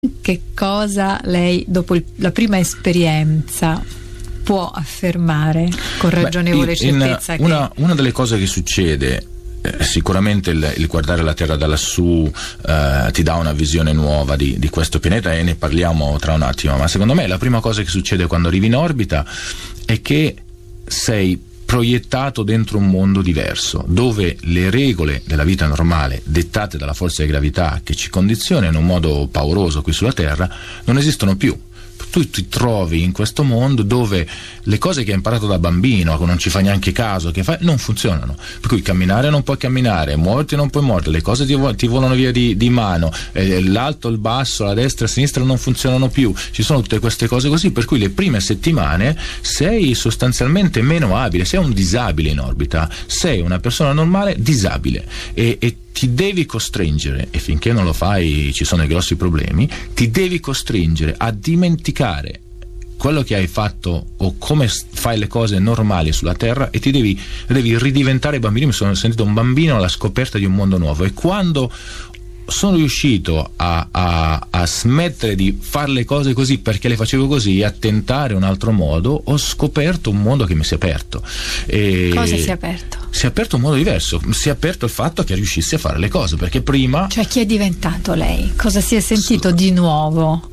Che cosa lei, dopo la prima esperienza, può affermare con ragionevole certezza? Una delle cose che succede, sicuramente il guardare la Terra da lassù ti dà una visione nuova di questo pianeta, e ne parliamo tra un attimo, ma secondo me la prima cosa che succede quando arrivi in orbita è che sei proiettato dentro un mondo diverso, dove le regole della vita normale, dettate dalla forza di gravità che ci condiziona in un modo pauroso qui sulla Terra, non esistono più. Tu ti trovi in questo mondo dove le cose che hai imparato da bambino, che non ci fai neanche caso, che fai, non funzionano. Per cui camminare non puoi camminare, muoverti non puoi muovere, le cose ti volano via di mano, l'alto, il basso, la destra, la sinistra non funzionano più. Ci sono tutte queste cose così, per cui le prime settimane sei sostanzialmente meno abile, sei un disabile in orbita, sei una persona normale disabile, e ti devi costringere, e finché non lo fai ci sono i grossi problemi, ti devi costringere a dimenticare quello che hai fatto o come fai le cose normali sulla Terra, e ti devi ridiventare bambino. Mi sono sentito un bambino alla scoperta di un mondo nuovo, e quando sono riuscito a smettere di fare le cose così perché le facevo così, e a tentare un altro modo, ho scoperto un mondo che mi si è aperto. Cosa si è aperto? Si è aperto un modo diverso, si è aperto il fatto che riuscissi a fare le cose, perché prima... Cioè, chi è diventato lei? Cosa si è sentito di nuovo?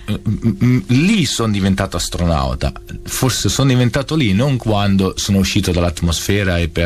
Lì sono diventato astronauta, forse sono diventato lì, non quando sono uscito dall'atmosfera e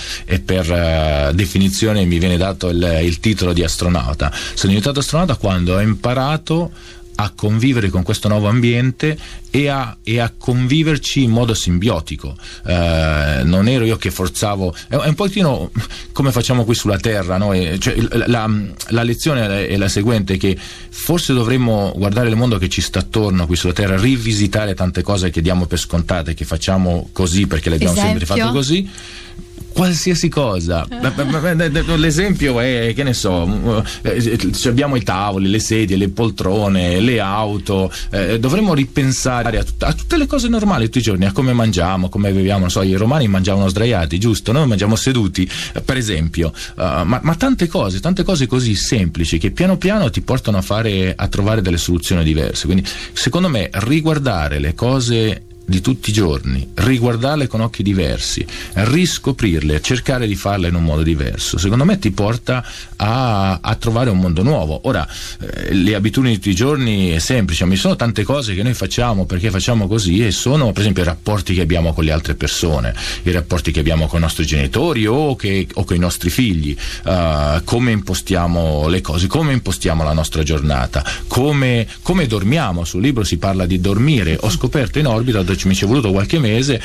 per definizione mi viene dato il titolo di astronauta. Sono diventato astronauta quando ho imparato a convivere con questo nuovo ambiente e a conviverci in modo simbiotico. Non ero io che forzavo, è un pochino come facciamo qui sulla Terra, no? Cioè, la lezione è la seguente, che forse dovremmo guardare il mondo che ci sta attorno qui sulla Terra, rivisitare tante cose che diamo per scontate, che facciamo così perché le abbiamo sempre fatto così. Qualsiasi cosa. L'esempio è, che ne so, abbiamo i tavoli, le sedie, le poltrone, le auto, dovremmo ripensare a tutte le cose normali tutti i giorni, a come mangiamo, come beviamo. Non so, i romani mangiavano sdraiati, giusto? Noi mangiamo seduti, per esempio, ma tante cose così semplici che piano piano ti portano a trovare delle soluzioni diverse. Quindi secondo me riguardare le cose di tutti i giorni, riguardarle con occhi diversi, riscoprirle, cercare di farle in un modo diverso, secondo me ti porta a trovare un mondo nuovo. Ora, le abitudini di tutti i giorni è semplice, ma ci sono tante cose che noi facciamo perché facciamo così, e sono per esempio i rapporti che abbiamo con le altre persone, i rapporti che abbiamo con i nostri genitori o con i nostri figli, come impostiamo le cose, come impostiamo la nostra giornata, come dormiamo. Sul libro si parla di dormire. Ho scoperto in orbita, mi ci è voluto qualche mese,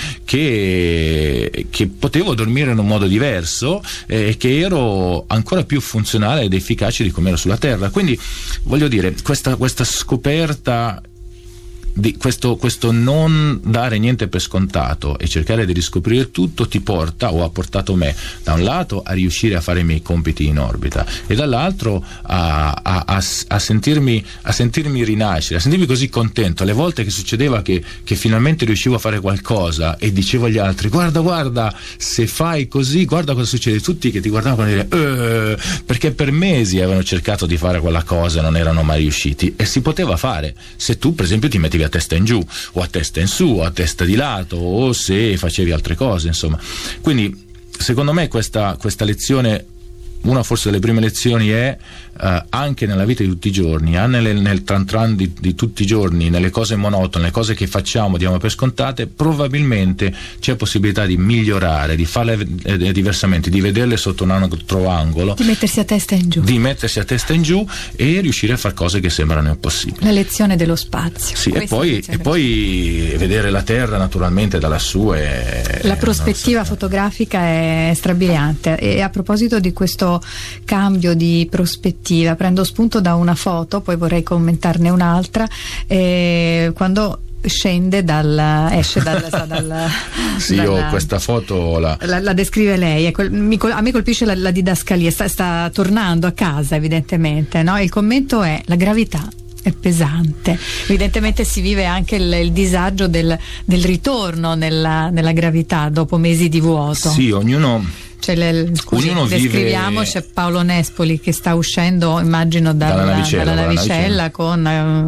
che potevo dormire in un modo diverso, e che ero ancora più funzionale ed efficace di come ero sulla Terra. Quindi voglio dire, questa scoperta di questo non dare niente per scontato e cercare di riscoprire tutto ti porta, o ha portato me, da un lato a riuscire a fare i miei compiti in orbita, e dall'altro a sentirmi rinascere, a sentirmi così contento. Le volte che succedeva che finalmente riuscivo a fare qualcosa e dicevo agli altri: guarda, se fai così, guarda cosa succede, tutti che ti guardavano e dire perché per mesi avevano cercato di fare quella cosa e non erano mai riusciti. E si poteva fare se tu per esempio ti mettevi a testa in giù, o a testa in su, o a testa di lato, o se facevi altre cose, insomma. Quindi secondo me questa lezione, una forse delle prime lezioni, è anche nella vita di tutti i giorni, nel tran di tutti i giorni, nelle cose monotone, le cose che facciamo, diamo per scontate, probabilmente c'è possibilità di migliorare, di farle diversamente, di vederle sotto un altro angolo, di mettersi a testa in giù e riuscire a fare cose che sembrano impossibili. La lezione dello spazio. Sì, e poi vedere la Terra naturalmente da lassù la prospettiva fotografica è strabiliante. E a proposito di questo cambio di prospettiva, prendo spunto da una foto, poi vorrei commentarne un'altra, quando esce dalla sì, questa foto la descrive lei. A me colpisce la didascalia, sta tornando a casa evidentemente, no? Il commento è: la gravità è pesante. Evidentemente si vive anche il disagio del ritorno nella gravità dopo mesi di vuoto. Sì, ognuno ognuno descriviamo, c'è Paolo Nespoli che sta uscendo, immagino, dalla navicella con